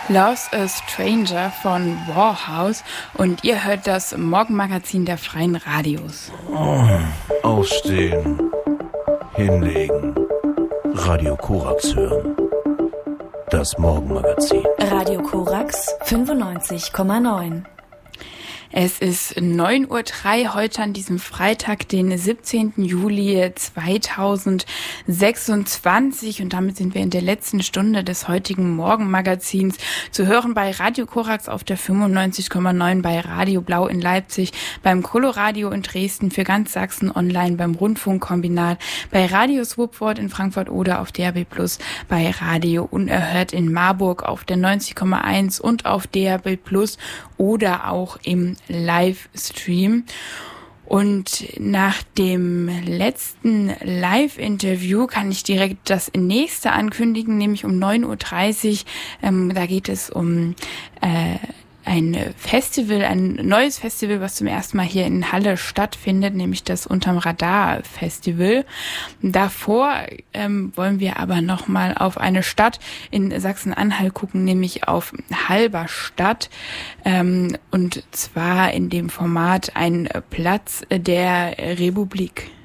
Lost a Stranger von Warhouse und ihr hört das Morgenmagazin der Freien Radios. Aufstehen, hinlegen, Radio Korax hören. Das Morgenmagazin. Radio Korax 95,9. Es ist 9:03 Uhr heute an diesem Freitag, den 17. Juli 2026 und damit sind wir in der letzten Stunde des heutigen Morgenmagazins zu hören bei Radio Korax auf der 95,9, bei Radio Blau in Leipzig, beim Coloradio in Dresden, für ganz Sachsen online, beim Rundfunkkombinat, bei Radio Swupwort in Frankfurt oder auf DAB+, bei Radio Unerhört in Marburg auf der 90,1 und auf DAB+ oder auch im Livestream. Und nach dem letzten Live-Interview kann ich direkt das nächste ankündigen, nämlich um 9:30 Uhr. Da geht es um ein Festival, ein neues Festival, was zum ersten Mal hier in Halle stattfindet, nämlich das Unterm Radar Festival. Davor wollen wir aber nochmal auf eine Stadt in Sachsen-Anhalt gucken, nämlich auf Halberstadt, und zwar in dem Format Ein Platz der Republik.